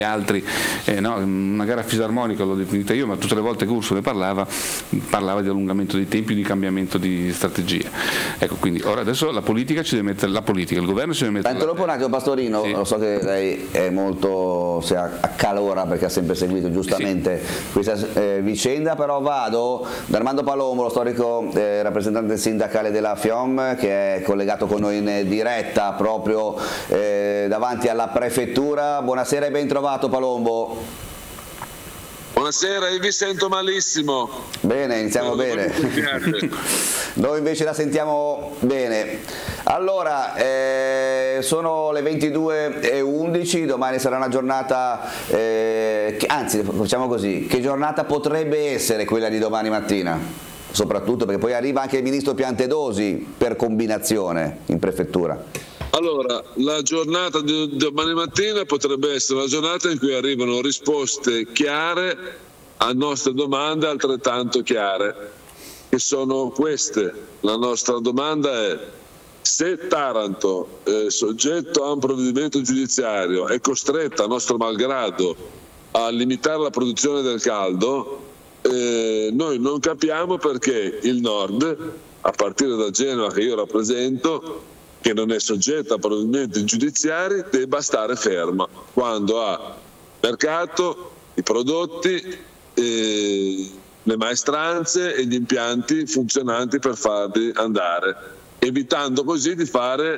altri, no? Una gara fisarmonica l'ho definita io, ma tutte le volte che Ursula parlava di allungamento dei tempi, di cambiamento di strategia. Ecco, quindi ora adesso la politica ci deve mettere, il governo ci deve mettere. Interrompo un attimo, Pastorino, sì. Lo so che lei è molto, si accalora perché ha sempre seguito giustamente questa vicenda, però vado da Armando Palombo, lo storico rappresentante sindacale della FIOM, che è collegato con noi in diretta proprio davanti alla prefettura. Buonasera e ben trovato, Palombo. Buonasera, io vi sento malissimo. Bene, iniziamo bene. Noi invece la sentiamo bene. Allora, sono le 22:11, domani sarà una giornata, anzi facciamo così, che giornata potrebbe essere quella di domani mattina? Soprattutto perché poi arriva anche il ministro Piantedosi per combinazione in prefettura. Allora, la giornata di domani mattina potrebbe essere la giornata in cui arrivano risposte chiare a nostre domande altrettanto chiare, che sono queste. La nostra domanda è: se Taranto, soggetto a un provvedimento giudiziario, è costretta a nostro malgrado a limitare la produzione del caldo, noi non capiamo perché il Nord, a partire da Genova che io rappresento, che non è soggetta a provvedimenti giudiziari, debba stare ferma quando ha mercato, i prodotti, le maestranze e gli impianti funzionanti per farli andare, evitando così di fare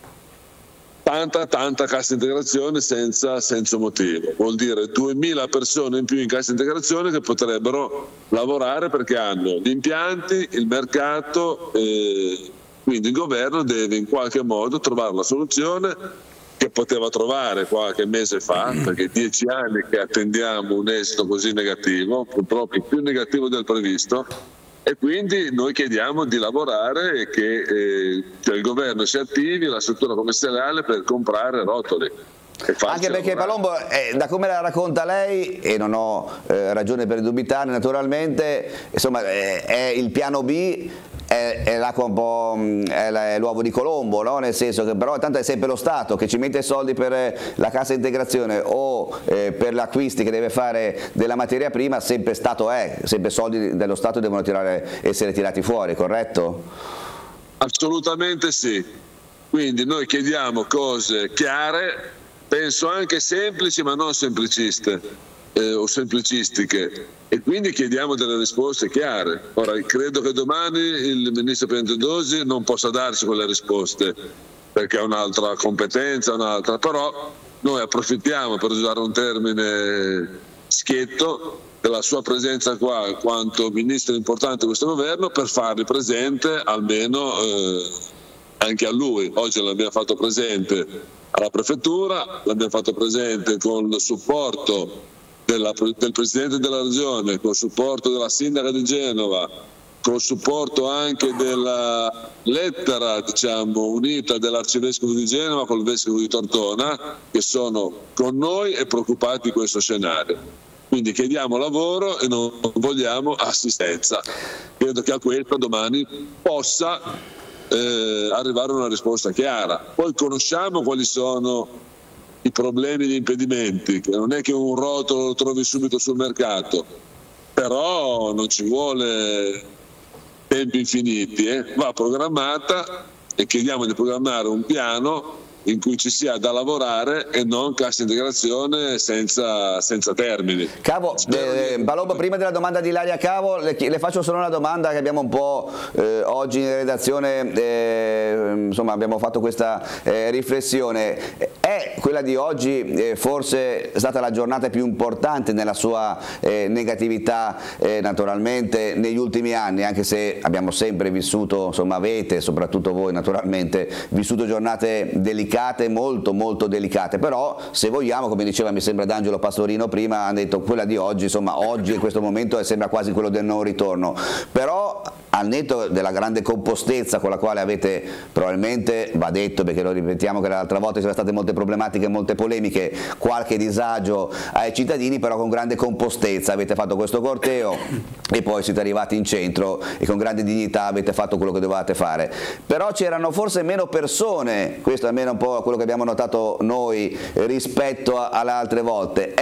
tanta cassa integrazione senza motivo. Vuol dire 2000 persone in più in cassa integrazione che potrebbero lavorare perché hanno gli impianti, il mercato, quindi il governo deve in qualche modo trovare una soluzione che poteva trovare qualche mese fa, perché 10 anni che attendiamo un esito così negativo, purtroppo più negativo del previsto, e quindi noi chiediamo di lavorare e che il governo si attivi, la struttura commerciale, per comprare rotoli. Anche perché Palombo, da come la racconta lei, e non ho ragione per dubitare naturalmente, insomma è il piano B, è l'acqua un po', è l'uovo di Colombo, no? Nel senso che però tanto è sempre lo Stato che ci mette soldi per la cassa integrazione o per gli acquisti che deve fare della materia prima, sempre Stato sempre soldi dello Stato devono essere tirati fuori, corretto? Assolutamente sì, quindi noi chiediamo cose chiare, penso anche semplici ma non sempliciste o semplicistiche, e quindi chiediamo delle risposte chiare. Ora, credo che domani il ministro Piantedosi non possa darci quelle risposte perché ha un'altra competenza, però noi approfittiamo, per usare un termine schietto, della sua presenza qua in quanto ministro importante di questo governo per farli presente almeno anche a lui. Oggi l'abbiamo fatto presente alla prefettura, l'abbiamo fatto presente con il supporto del Presidente della Regione, con il supporto della Sindaca di Genova, con il supporto anche della lettera unita dell'Arcivescovo di Genova con il Vescovo di Tortona, che sono con noi e preoccupati di questo scenario. Quindi chiediamo lavoro e non vogliamo assistenza. Credo che a questo domani possa arrivare una risposta chiara. Poi conosciamo quali sono i problemi e gli impedimenti, che non è che un rotolo lo trovi subito sul mercato, però non ci vuole tempi infiniti, va programmata, e chiediamo di programmare un piano in cui ci sia da lavorare e non cassa integrazione senza termini. Cavo, Palombo, prima della domanda di Ilaria Cavo le faccio solo una domanda che abbiamo un po' oggi in redazione, insomma abbiamo fatto questa riflessione. È quella di oggi forse stata la giornata più importante nella sua negatività naturalmente negli ultimi anni, anche se abbiamo sempre vissuto, insomma avete, soprattutto voi naturalmente, vissuto giornate delicate, molto delicate, però se vogliamo, come diceva mi sembra D'Angelo Pastorino prima, ha detto quella di oggi, insomma oggi in questo momento sembra quasi quello del non ritorno, però al netto della grande compostezza con la quale avete, probabilmente va detto, perché lo ripetiamo che l'altra volta ci sono state molte problematiche, molte polemiche, qualche disagio ai cittadini, però con grande compostezza avete fatto questo corteo e poi siete arrivati in centro e con grande dignità avete fatto quello che dovevate fare. Però c'erano forse meno persone, questo è almeno un po' quello che abbiamo notato noi rispetto alle altre volte.